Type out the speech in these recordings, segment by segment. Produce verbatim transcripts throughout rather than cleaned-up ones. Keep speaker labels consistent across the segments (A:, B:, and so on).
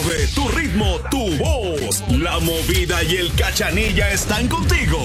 A: tarde, tu ritmo, tu voz. La Movida y el Cachanilla están contigo.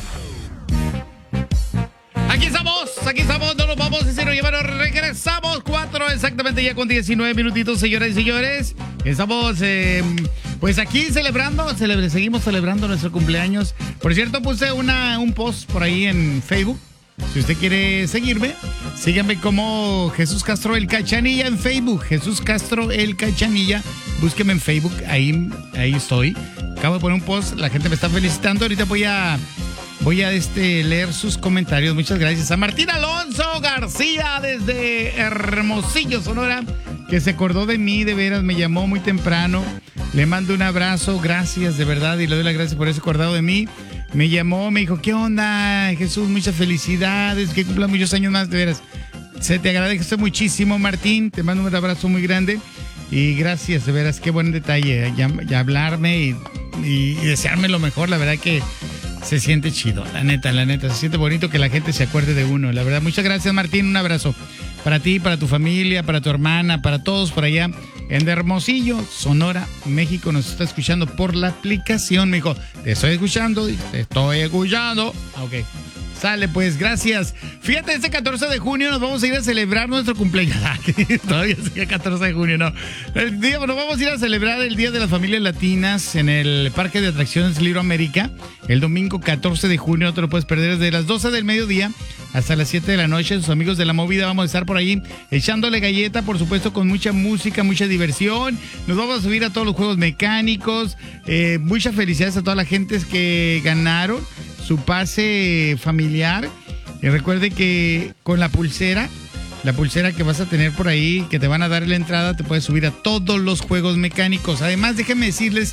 B: Aquí estamos, aquí estamos, no nos vamos a decir, bueno, regresamos cuatro exactamente ya con diecinueve minutitos, señoras y señores. Estamos, eh, pues aquí celebrando, celebre, seguimos celebrando nuestro cumpleaños. Por cierto, puse una, un post por ahí en Facebook. Si usted quiere seguirme, síganme como Jesús Castro el Cachanilla en Facebook. Jesús Castro el Cachanilla. Búsqueme en Facebook, ahí, ahí estoy. Acabo de poner un post, la gente me está felicitando. Ahorita voy a, voy a este, leer sus comentarios. Muchas gracias a Martín Alonso García desde Hermosillo, Sonora, que se acordó de mí, de veras, me llamó muy temprano. Le mando un abrazo, gracias de verdad, y le doy las gracias por ese acordado de mí. Me llamó, me dijo, ¿qué onda, Jesús? Muchas felicidades, que cumpla muchos años más, de veras. Se te agradece muchísimo, Martín. Te mando un abrazo muy grande. Y gracias, de veras, qué buen detalle. Ya, ya hablarme y, y, y desearme lo mejor. La verdad que se siente chido, la neta, la neta. Se siente bonito que la gente se acuerde de uno. La verdad, muchas gracias, Martín. Un abrazo para ti, para tu familia, para tu hermana, para todos por allá. En Hermosillo, Sonora, México, nos está escuchando por la aplicación. Me dijo, te estoy escuchando, te estoy escuchando. Ok, sale pues, gracias. Fíjate, este catorce de junio nos vamos a ir a celebrar nuestro cumpleaños. Todavía sigue catorce de junio, no. El día, nos vamos a ir a celebrar el Día de las Familias Latinas en el Parque de Atracciones Little América. El domingo catorce de junio, no te lo puedes perder, desde las doce del mediodía hasta las siete de la noche. Sus amigos de La Movida vamos a estar por ahí echándole galleta, por supuesto, con mucha música, mucha diversión. Nos vamos a subir a todos los juegos mecánicos. Eh, muchas felicidades a toda la gente que ganaron su pase familiar. Y recuerde que con la pulsera, la pulsera que vas a tener por ahí, que te van a dar la entrada, te puedes subir a todos los juegos mecánicos. Además, déjenme decirles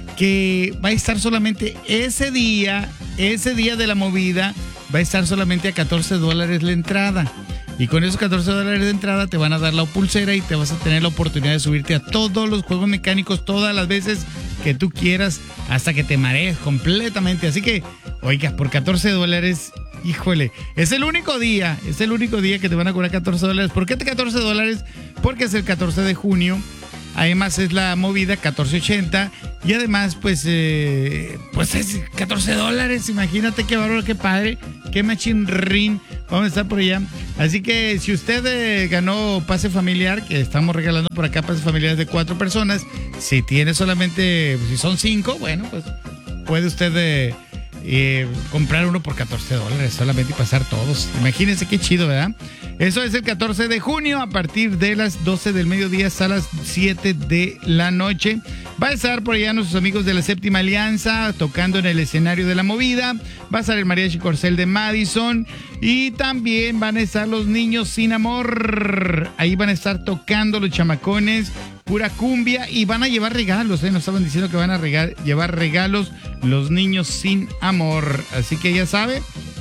B: que va a estar solamente ese día, ese día de La Movida, va a estar solamente a catorce dólares la entrada. Y con esos catorce dólares de entrada te van a dar la pulsera y te vas a tener la oportunidad de subirte a todos los juegos mecánicos todas las veces que tú quieras, hasta que te marees completamente. Así que, oiga, por catorce dólares, híjole, es el único día, es el único día que te van a cobrar catorce dólares. ¿Por qué catorce dólares? Porque es el catorce de junio. Además es la movida catorce ochenta y además pues eh, pues es catorce dólares, imagínate qué valor, qué padre, qué machinrín, vamos a estar por allá. Así que si usted eh, ganó pase familiar, que estamos regalando por acá pases familiares de cuatro personas, si tiene solamente, si son cinco, bueno, pues puede usted eh, eh, comprar uno por catorce dólares solamente y pasar todos. Imagínense qué chido, ¿verdad? Eso es el catorce de junio a partir de las doce del mediodía hasta las siete de la noche. Va a estar por allá nuestros amigos de la Séptima Alianza tocando en el escenario de La Movida. Va a estar el Mariachi Corcel de Madison. Y también van a estar los Niños Sin Amor. Ahí van a estar tocando los chamacones, pura cumbia. Y van a llevar regalos, ¿eh? Nos estaban diciendo que van a regal- llevar regalos los Niños Sin Amor. Así que ya sabe,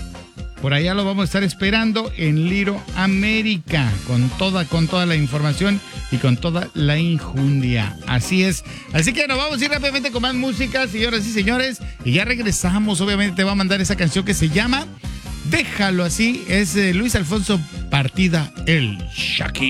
B: por allá lo vamos a estar esperando en Little América, con toda, con toda la información y con toda la injundia. Así es. Así que nos vamos a ir rápidamente con más música, señoras y señores. Y ya regresamos. Obviamente te va a mandar esa canción que se llama Déjalo Así. Es de Luis Alfonso Partida, el Shaki.